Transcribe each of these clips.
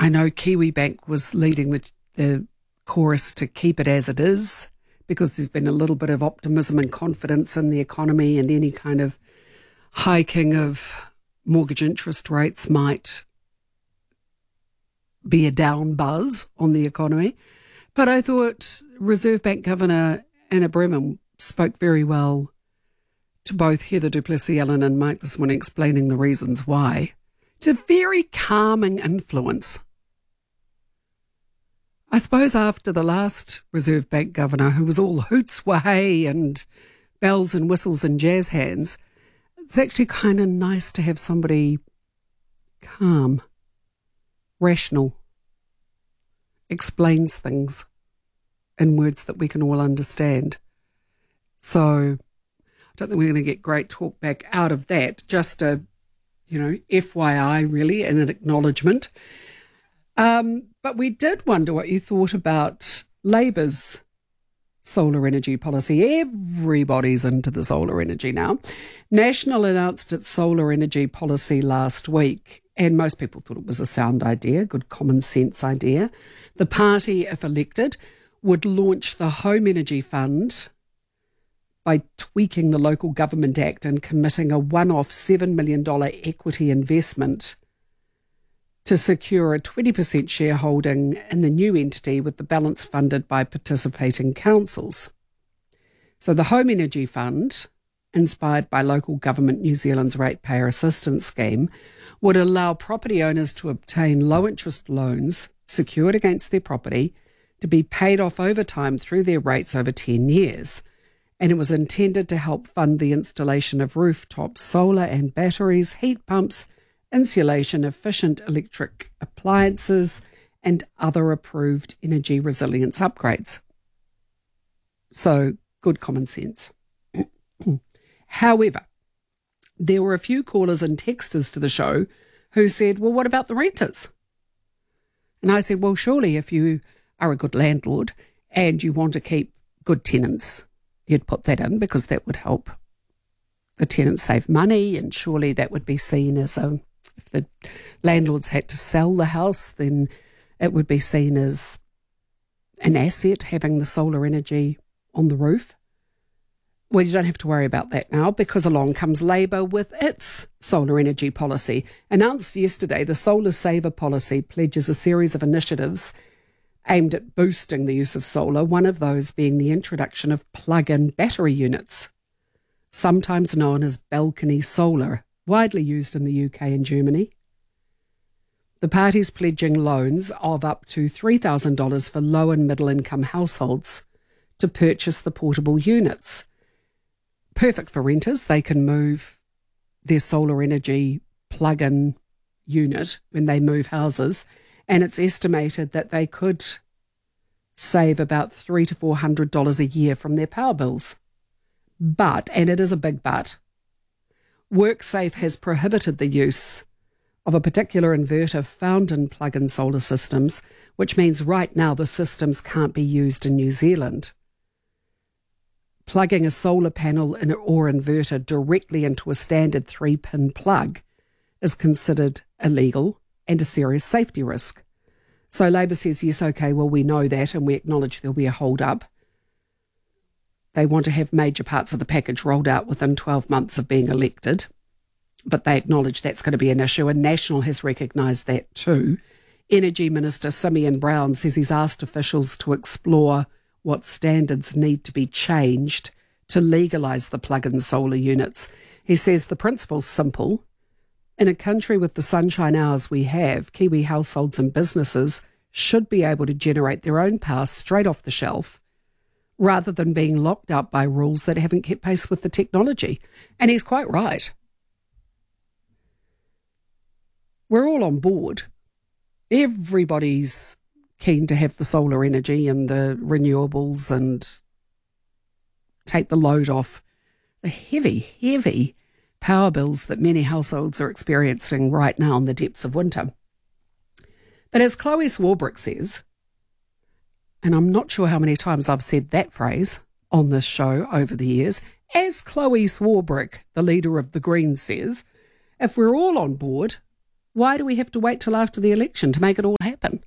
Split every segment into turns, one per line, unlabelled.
I know Kiwibank was leading the chorus to keep it as it is, because there's been a little bit of optimism and confidence in the economy, and any kind of hiking of mortgage interest rates might be a down buzz on the economy. But I thought Reserve Bank Governor Anna Bremen spoke very well to both Heather du Plessis-Allen and Mike this morning, explaining the reasons why. It's a very calming influence. I suppose after the last Reserve Bank Governor, who was all hoots, wahey and bells and whistles and jazz hands, it's actually kind of nice to have somebody calm, rational, explains things in words that we can all understand. So I don't think we're going to get great talk back out of that. Just a, FYI really, and an acknowledgement. But we did wonder what you thought about Labour's solar energy policy. Everybody's into the solar energy now. National announced its solar energy policy last week, and most people thought it was a sound idea, good common sense idea. The party, if elected, would launch the Home Energy Fund by tweaking the Local Government Act and committing a one-off $7 million equity investment to secure a 20% shareholding in the new entity, with the balance funded by participating councils. So the Home Energy Fund, inspired by local government New Zealand's Ratepayer Assistance Scheme, would allow property owners to obtain low-interest loans secured against their property to be paid off over time through their rates over 10 years. And it was intended to help fund the installation of rooftop solar and batteries, heat pumps, insulation, efficient electric appliances, and other approved energy resilience upgrades. So, good common sense. However, there were a few callers and texters to the show who said, well, what about the renters? And I said, well, surely if you are a good landlord and you want to keep good tenants, you'd put that in, because that would help the tenants save money, and surely that would be seen as if the landlords had to sell the house, then it would be seen as an asset having the solar energy on the roof. Well, you don't have to worry about that now, because along comes Labour with its solar energy policy. Announced yesterday, the Solar Saver policy pledges a series of initiatives aimed at boosting the use of solar, one of those being the introduction of plug-in battery units, sometimes known as balcony solar, widely used in the UK and Germany. The party's pledging loans of up to $3,000 for low and middle income households to purchase the portable units. Perfect for renters. They can move their solar energy plug-in unit when they move houses, and it's estimated that they could save about $300 to $400 a year from their power bills. But, and it is a big but, WorkSafe has prohibited the use of a particular inverter found in plug-in solar systems, which means right now the systems can't be used in New Zealand. Plugging a solar panel or inverter directly into a standard 3-pin plug is considered illegal and a serious safety risk. So Labour says, yes, okay, well, we know that and we acknowledge there'll be a hold-up. They want to have major parts of the package rolled out within 12 months of being elected, but they acknowledge that's going to be an issue, and National has recognised that too. Energy Minister Simeon Brown says he's asked officials to explore what standards need to be changed to legalise the plug-in solar units. He says the principle's simple. In a country with the sunshine hours we have, Kiwi households and businesses should be able to generate their own power straight off the shelf, rather than being locked up by rules that haven't kept pace with the technology. And he's quite right. We're all on board. Everybody's keen to have the solar energy and the renewables and take the load off the heavy, heavy power bills that many households are experiencing right now in the depths of winter. But as Chloe Swarbrick says, and I'm not sure how many times I've said that phrase on this show over the years, as Chloe Swarbrick, the leader of the Greens, says, if we're all on board, Why do we have to wait till after the election to make it all happen?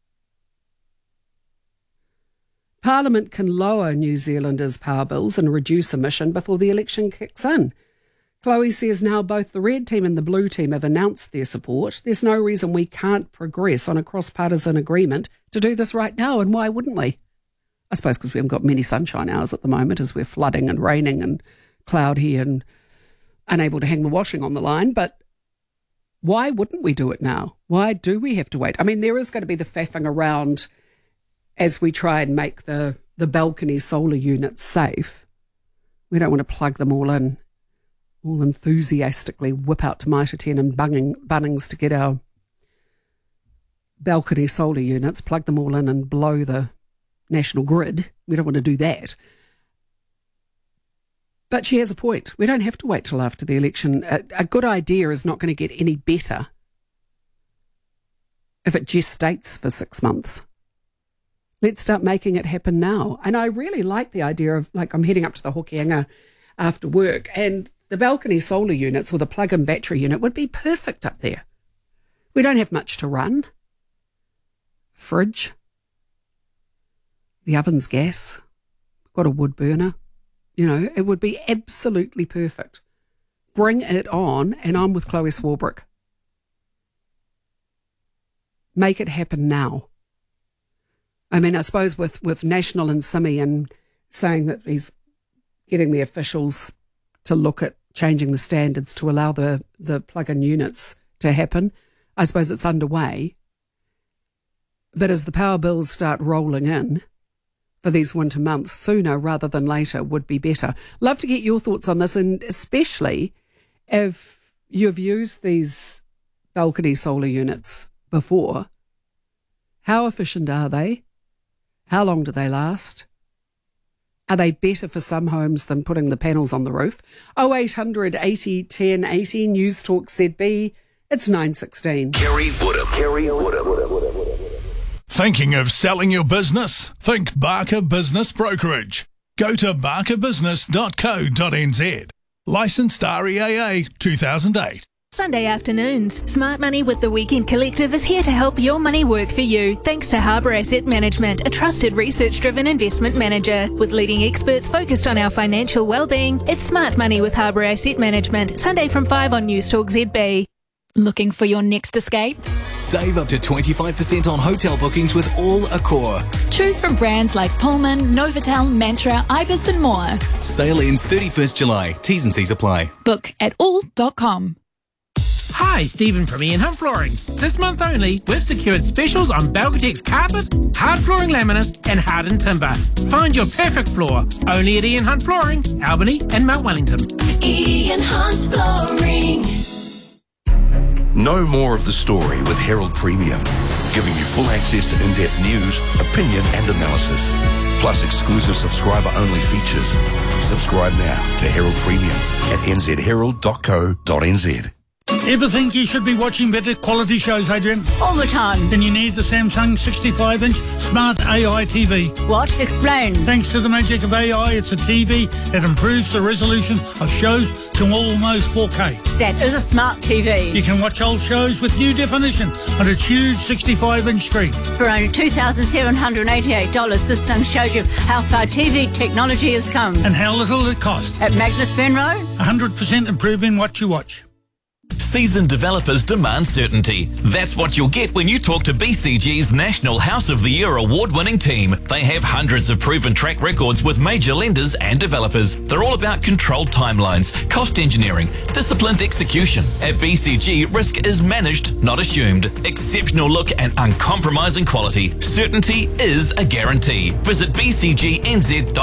Parliament can lower New Zealanders' power bills and reduce emission before the election kicks in. Chloe says now both the red team and the blue team have announced their support. There's no reason we can't progress on a cross-partisan agreement to do this right now, and why wouldn't we? I suppose because we haven't got many sunshine hours at the moment as we're flooding and raining and cloudy and unable to hang the washing on the line, but why wouldn't we do it now? Why do we have to wait? I mean, there is going to be the faffing around as we try and make the balcony solar units safe. We don't want to plug them all in, all enthusiastically whip out to Mitre 10 and Bunnings to get our balcony solar units, plug them all in and blow the national grid. We don't want to do that. But she has a point. We don't have to wait till after the election. A good idea is not going to get any better if it gestates for 6 months. Let's start making it happen now. And I really like the idea of, like, I'm heading up to the Hokianga after work, and the balcony solar units or the plug-in battery unit would be perfect up there. We don't have much to run. Fridge. The oven's gas. We've got a wood burner. You know, it would be absolutely perfect. Bring it on, and I'm with Chloe Swarbrick. Make it happen now. I mean, I suppose with National and Simi and saying that he's getting the officials to look at changing the standards to allow the plug-in units to happen, I suppose it's underway. But as the power bills start rolling in for these winter months, sooner rather than later would be better. Love to get your thoughts on this, and especially if you've used these balcony solar units before. How efficient are they? How long do they last? Are they better for some homes than putting the panels on the roof? 0800 80 10 80 News Talk ZB. It's 9:16.
Kerry Woodham. Thinking of selling your business? Think Barker Business Brokerage. Go to barkerbusiness.co.nz. Licensed REAA 2008.
Sunday afternoons. Smart Money with the Weekend Collective is here to help your money work for you, thanks to Harbour Asset Management, a trusted research-driven investment manager. With leading experts focused on our financial well-being, it's Smart Money with Harbour Asset Management, Sunday from 5 on News Talk ZB.
Looking for your next escape?
Save up to 25% on hotel bookings with All Accor.
Choose from brands like Pullman, Novotel, Mantra, Ibis and more.
Sale ends 31st July. T's and C's apply.
Book at all.com.
Hi, Stephen from Ian Hunt Flooring. This month only, we've secured specials on Balgotex carpet, hard flooring laminate and hardened timber. Find your perfect floor only at Ian Hunt Flooring, Albany and Mount Wellington.
Ian Hunt Flooring.
Know more of the story with Herald Premium, giving you full access to in-depth news, opinion and analysis, plus exclusive subscriber-only features. Subscribe now to Herald Premium at nzherald.co.nz.
Ever think you should be watching better quality shows, Adrian?
All the time.
Then you need the Samsung 65-inch Smart AI TV.
What? Explain.
Thanks to the magic of AI, it's a TV that improves the resolution of shows to almost 4K.
That is a smart TV.
You can watch old shows with new definition on its huge 65-inch screen.
For only $2,788, this thing shows you how far TV technology has come.
And how little it costs.
At Magnus Ben Road?
100% improving what you watch.
Seasoned developers demand certainty. That's what you'll get when you talk to BCG's National House of the Year award-winning team. They have hundreds of proven track records with major lenders and developers. They're all about controlled timelines, cost engineering, disciplined execution. At BCG, risk is managed, not assumed. Exceptional look and uncompromising quality. Certainty is a guarantee. Visit bcgnz.com.